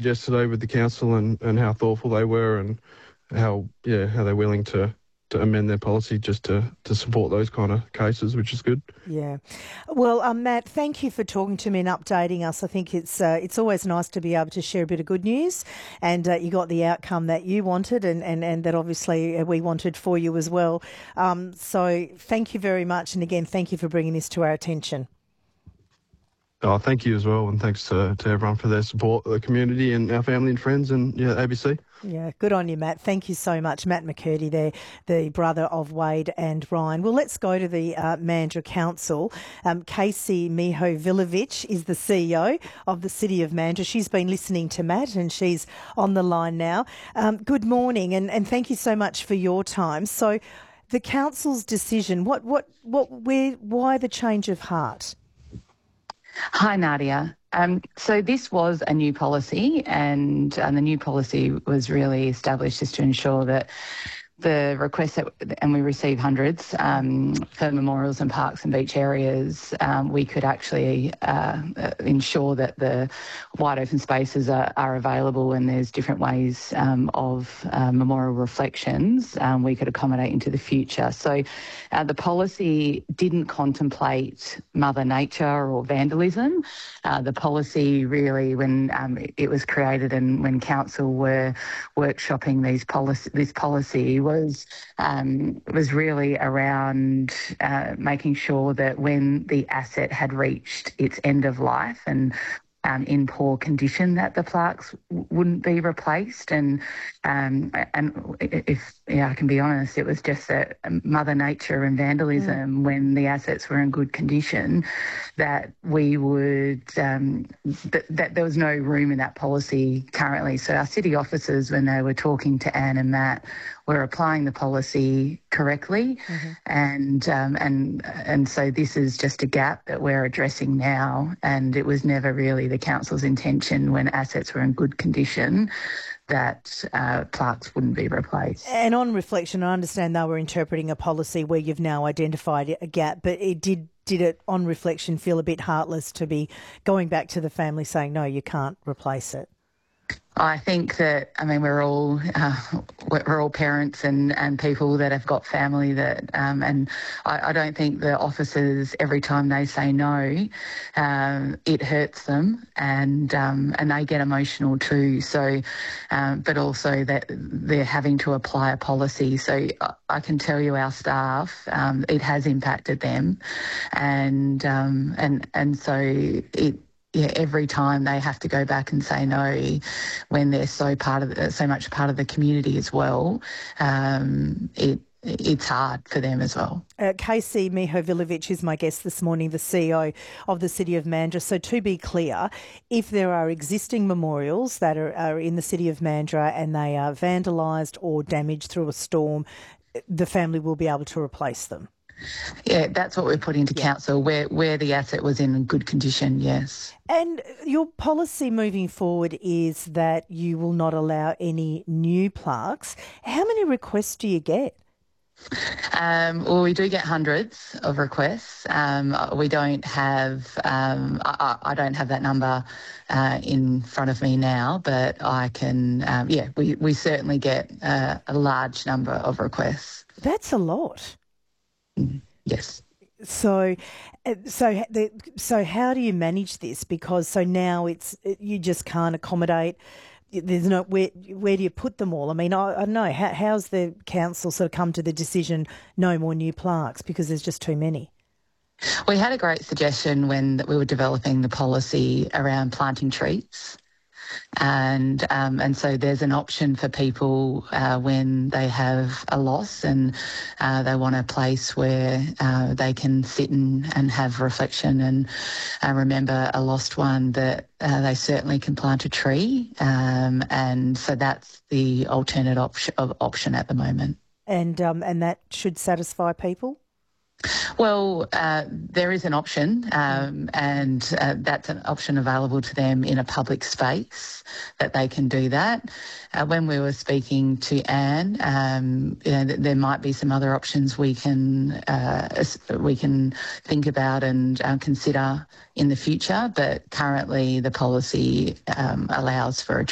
yesterday with the council and how thoughtful they were and how they're willing to amend their policy just to support those kind of cases, which is good. Yeah. Well, Matt, thank you for talking to me and updating us. I think it's always nice to be able to share a bit of good news, and you got the outcome that you wanted and that obviously we wanted for you as well. So thank you very much, and again, thank you for bringing this to our attention. Oh, thank you as well, and thanks to everyone for their support, the community and our family and friends, and ABC. Yeah, good on you, Matt. Thank you so much. Matt McCurdy there, the brother of Wade and Ryan. Well, let's go to the Mandurah Council. Casey Mihovilovich is the CEO of the City of Mandurah. She's been listening to Matt and she's on the line now. Good morning, and thank you so much for your time. So the council's decision, why the change of heart? Hi, Nadia. So this was a new policy, and the new policy was really established just to ensure that the requests and we receive hundreds for memorials and parks and beach areas, we could actually ensure that the wide open spaces are available, and there's different ways of memorial reflections we could accommodate into the future. So the policy didn't contemplate Mother Nature or vandalism. The policy really, when it was created and when council were workshopping this policy, was really around making sure that when the asset had reached its end of life and in poor condition, that the plaques wouldn't be replaced. And if I can be honest, it was just that Mother Nature and vandalism, when the assets were in good condition, that we would that there was no room in that policy currently. So our city officers, when they were talking to Anne and Matt, were applying the policy correctly, and so this is just a gap that we're addressing now. And it was never really the council's intention, when assets were in good condition, that plaques wouldn't be replaced. And on reflection, I understand they were interpreting a policy where you've now identified a gap, but did it, on reflection, feel a bit heartless to be going back to the family saying, no, you can't replace it? I think that, we're all parents and people that have got family that, and I don't think the officers, every time they say no, it hurts them, and they get emotional too. So, but also that they're having to apply a policy. So I can tell you, our staff, it has impacted them, and so it. Yeah, every time they have to go back and say no, when they're so much part of the community as well, it's hard for them as well. Casey Mihovilovich is my guest this morning, the CEO of the City of Mandurah. So to be clear, if there are existing memorials that are in the City of Mandurah and they are vandalised or damaged through a storm, the family will be able to replace them. Yeah, that's what we're putting to council, where the asset was in good condition, yes. And your policy moving forward is that you will not allow any new plaques. How many requests do you get? Well, we do get hundreds of requests. We don't have, I don't have that number in front of me now, but I can, we certainly get a large number of requests. That's a lot. Yes. So how do you manage this? Because now you just can't accommodate. There's no where do you put them all? I don't know. How's the council sort of come to the decision no more new plaques, because there's just too many? We had a great suggestion when we were developing the policy around planting trees. And so there's an option for people when they have a loss and they want a place where they can sit and have reflection and remember a lost one, that they certainly can plant a tree. And so that's the alternate option at the moment. And that should satisfy people? Well, there is an option, and that's an option available to them in a public space that they can do that. When we were speaking to Anne, there might be some other options we can think about and consider in the future, but currently the policy allows for a